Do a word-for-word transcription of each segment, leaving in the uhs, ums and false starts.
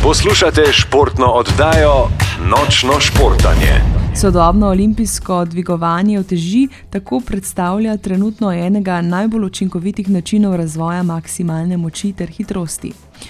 Poslušate športno oddajo Nočno športanje. Sodobno olimpijsko dvigovanje uteži tako predstavlja trenutno enega najbolj učinkovitih načinov razvoja maksimalne moči ter hitrosti.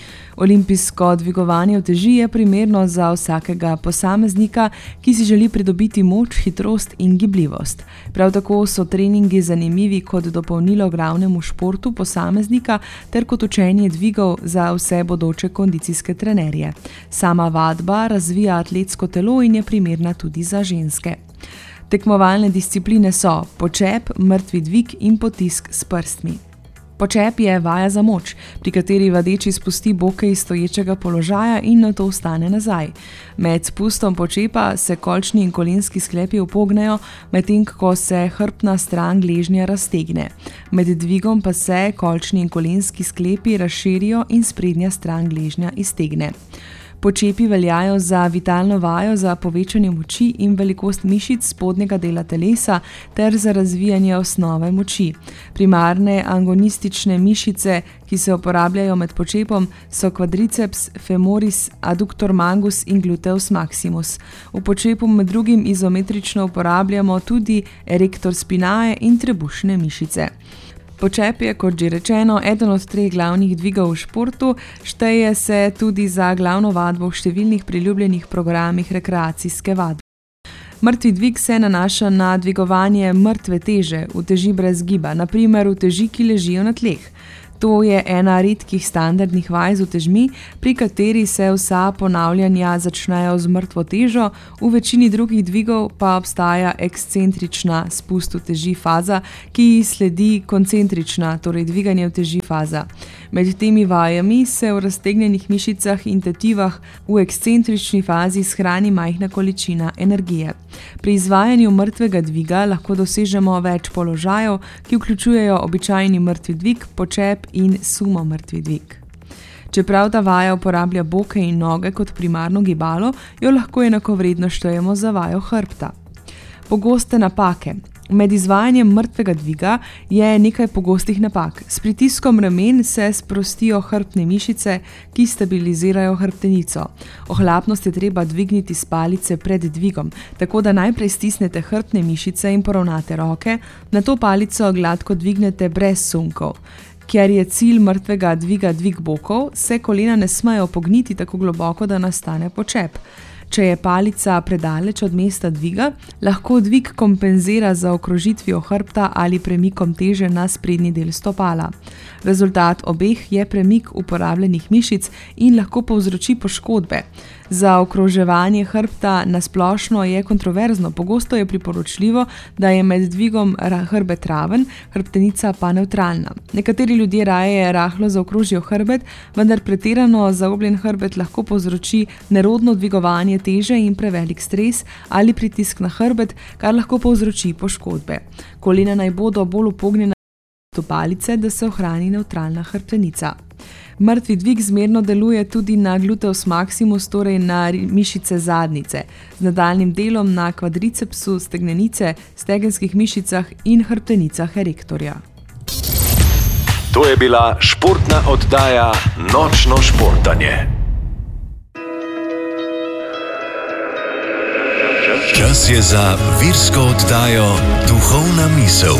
Olimpijsko dvigovanje uteži je primerno za vsakega posameznika, ki si želi pridobiti moč, hitrost in gibljivost. Prav tako so treningi zanimivi kot dopolnilo glavnemu športu posameznika ter kot učenje dvigov za vse bodoče kondicijske trenerje. Sama vadba razvija atletsko telo in je primerna tudi za ženske. Tekmovalne discipline so počep, mrtvi dvig in potisk s prstmi. Počep je vaja za moč, pri kateri vadeči spusti boke iz stoječega položaja in nato vstane nazaj. Med spustom počepa se kolčni in kolenski sklepi upognejo, medtem ko se hrbtna stran gležnja raztegne. Med dvigom pa se kolčni in kolenski sklepi razširijo in sprednja stran gležnja iztegne. Počepi veljajo za vitalno vajo za povečanje moči in velikost mišic spodnjega dela telesa ter za razvijanje osnove moči. Primarne agonistične mišice, ki se uporabljajo med počepom, so quadriceps, femoris, adductor mangus in gluteus maximus. V počepu med drugim izometrično uporabljamo tudi erector spinae in trebušne mišice. Počep je, kot že rečeno, eden od treh glavnih dvigov v športu, šteje se tudi za glavno vadbo v številnih priljubljenih programih rekreacijske vadbe. Mrtvi dvig se nanaša na dvigovanje mrtve teže, uteži brez giba, na primer uteži, ki ležijo na tleh. To je ena redkih standardnih vaj z utežmi, pri kateri se vsa ponavljanja začnejo z mrtvo težo, v večini drugih dvigov pa obstaja ekscentrična spust uteži faza, ki sledi koncentrična, torej dviganje uteži faza. Med temi vajami se v raztegnjenih mišicah in tetivah v ekscentrični fazi shrani majhna količina energije. Pri izvajanju mrtvega dviga lahko dosežemo več položajev, ki vključujejo običajni mrtvi dvig, počep in sumo mrtvi dvig. Čeprav ta vaja uporablja boke in noge kot primarno gibalo, jo lahko enakovredno štejemo za vajo hrbta. Pogoste napake. Med izvajanjem mrtvega dviga je nekaj pogostih napak. S pritiskom ramen se sprostijo hrbtne mišice, ki stabilizirajo hrbtenico. Ohlapnost je treba dvigniti s palice pred dvigom, tako da najprej stisnete hrbtne mišice in poravnate roke, nato palico gladko dvignete brez sunkov. Ker je cilj mrtvega dviga dvig bokov, se kolena ne smejo pogniti tako globoko, da nastane počep. Če je palica predaleč od mesta dviga, lahko dvig kompenzira za okrožitvijo hrbta ali premikom teže na sprednji del stopala. Rezultat obeh je premik uporabljenih mišic in lahko povzroči poškodbe. Za okroževanje hrbta na splošno je kontroverzno, pogosto je priporočljivo, da je med dvigom hrbet raven, hrbtenica pa nevtralna. Nekateri ljudje raje rahlo zaokrožijo hrbet, vendar pretirano zaobljen hrbet lahko povzroči nerodno dvigovanje teže in prevelik stres ali pritisk na hrbet, kar lahko povzroči poškodbe. Kolena naj bodo bolj upognjena do palice, da se ohrani nevtralna hrbtenica. Mrtvi dvig zmerno deluje tudi na gluteus maximus, torej na mišice zadnjice, z nadaljnim delom na kvadricepsu, stegnenice, stegenskih mišicah in hrbtenicah erektorja. To je bila športna oddaja Nočno športanje. Čas je za virsko oddajo Duhovna misel.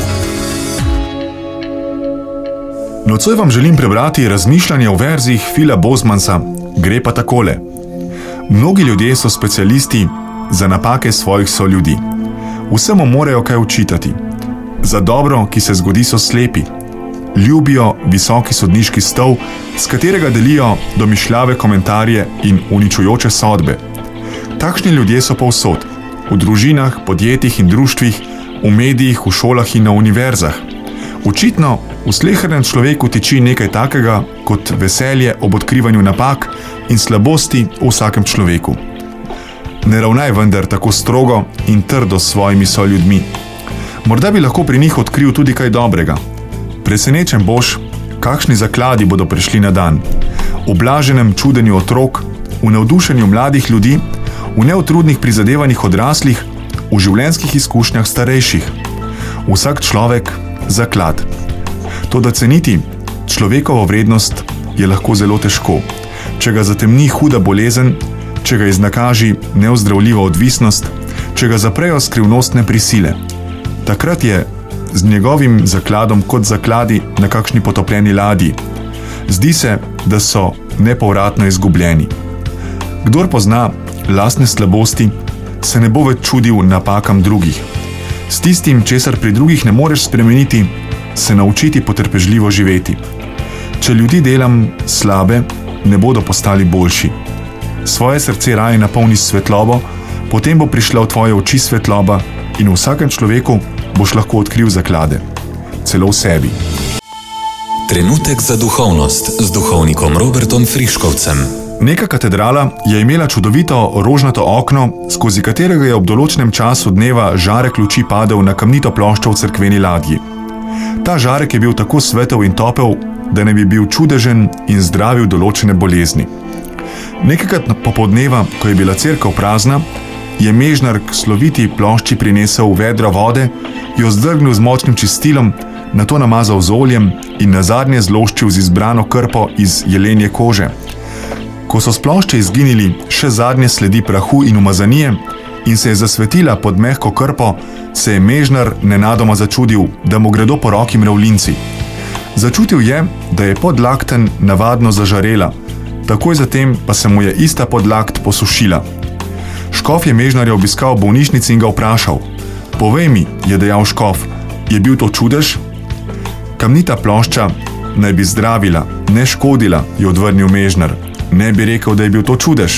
Nocoj vam želim prebrati razmišljanje o verzih Phila Bozemansa. Gre pa takole. Mnogi ljudje so specialisti za napake svojih soljudi. Vsemu morajo kaj učitati. Za dobro, ki se zgodi, so slepi. Ljubijo visoki sodniški stol, s katerega delijo domišljave komentarje in uničujoče sodbe. Takšni ljudje so povsod. V družinah, podjetjih in društvih, v medijih, v šolah in na univerzah. Očitno v slehernem človeku tiči nekaj takega kot veselje ob odkrivanju napak in slabosti v vsakem človeku. Ne ravnaj vendar tako strogo in trdo s svojimi soljudmi. Morda bi lahko pri njih odkril tudi kaj dobrega. Presenečen boš, kakšni zakladi bodo prišli na dan. V blaženem čudenju otrok, v navdušenju mladih ljudi, v neutrudnih prizadevanjih odraslih, v življenjskih izkušnjah starejših. Vsak človek zaklad. Toda ceniti človekovo vrednost je lahko zelo težko. če ga zatemni huda bolezen, če ga iznakaži neozdravljiva odvisnost, če ga zaprejo skrivnostne prisile. Takrat je z njegovim zakladom kot zakladi na kakšni potopljeni ladji. Zdi se, da so nepovratno izgubljeni. Kdor pozna lastne slabosti, se ne bo več čudil napakam drugih. S tistim, česar pri drugih ne moreš spremeniti, se naučiti potrpežljivo živeti. Če ljudi delam slabe, ne bodo postali boljši. Svoje srce raje napolni s svetlobo, potem bo prišla v tvoje oči svetloba in v vsakem človeku boš lahko odkril zaklade. Celo v sebi. Trenutek za duhovnost z duhovnikom Robertom Friškovcem. Neka katedrala je imela čudovito rožnato okno, skozi katerega je ob določenem času dneva žarek luči padel na kamnito ploščo v cerkveni ladji. Ta žarek je bil tako svetel in topel, da ne bi bil čudežen in zdravil določene bolezni. Nekajkrat popoldneva, ko je bila cerkev prazna, je mežnar k sloviti plošči prinesel vedro vode, jo zdrgnil z močnim čistilom, nato namazal z oljem in nazadnje zloščil z izbrano krpo iz jelenje kože. Ko so s plošče izginili še zadnje sledi prahu in umazanije in se je zasvetila pod mehko krpo, se je mežnar nenadoma začudil, da mu gredo po roki mravljinci. Začutil je, da je podlakten navadno zažarela, takoj zatem pa se mu je ista podlakt posušila. Škof je mežnarja obiskal v bolnišnici in ga vprašal. Povej mi, je dejal škof, je bil to čudež? Kamnita plošča naj bi zdravila, ne škodila, je odvrnil mežnar. Ne bi rekel, da je bil to čudež.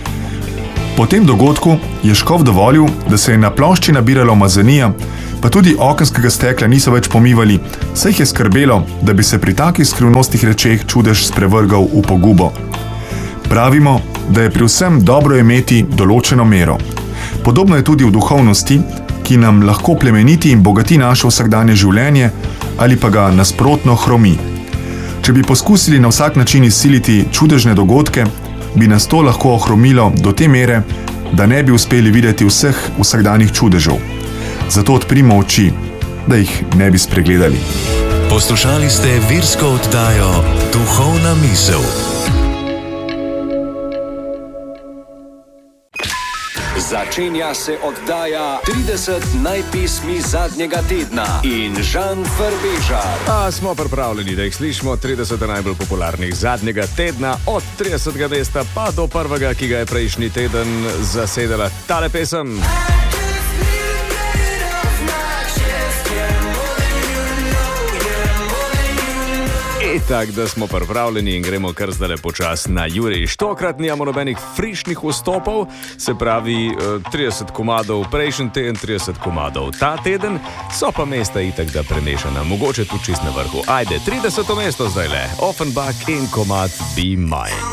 Po tem dogodku je škof dovolil, da se je na plošči nabiralo umazanija, pa tudi okenskega stekla niso več pomivali, saj jih je skrbelo, da bi se pri takih skrivnostnih rečeh čudež sprevrgal v pogubo. Pravimo, da je pri vsem dobro imeti določeno mero. Podobno je tudi v duhovnosti, ki nam lahko plemeniti in bogati naše vsakdanje življenje ali pa ga nasprotno hromi. Če bi poskusili na vsak način izsiliti čudežne dogodke, bi nas to lahko ohromilo do te mere, da ne bi uspeli videti vseh vsakdanjih čudežev. Zato odprimo oči, da jih ne bi spregledali. Poslušali ste virsko oddajo Duhovna misel. Začenja se oddaja trideset najpismi zadnjega tedna in Žan Frbežar. A smo pripravljeni, da jih slišimo trideset najbolj popularnih zadnjega tedna, od tridesetega mesta pa do prvega, ki ga je prejšnji teden zasedala tale pesem. Itak, da smo pripravljeni in gremo kar zdaj počas na juriš. Tokrat nijamo nobenih frišnih vstopov, se pravi trideset komadov prejšnji teden, trideset komadov ta teden, so pa mesta itak da premešana, mogoče tudi čist na vrhu. Ajde, trideseto mesto zdaj le, Offenbach in komad Be Mine.